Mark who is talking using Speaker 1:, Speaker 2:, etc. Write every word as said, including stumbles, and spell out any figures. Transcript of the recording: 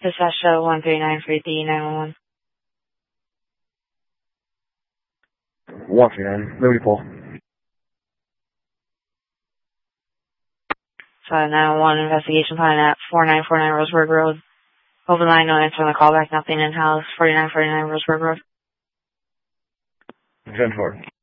Speaker 1: Dispatch show one three nine three D nine one one.
Speaker 2: one three nine, Liberty Pole.
Speaker 1: So nine one one investigation plan at four nine four nine Roseburg Road. Open line, no answer on the callback, nothing in-house, forty-nine forty-nine Roseburg Road.
Speaker 2: ten four.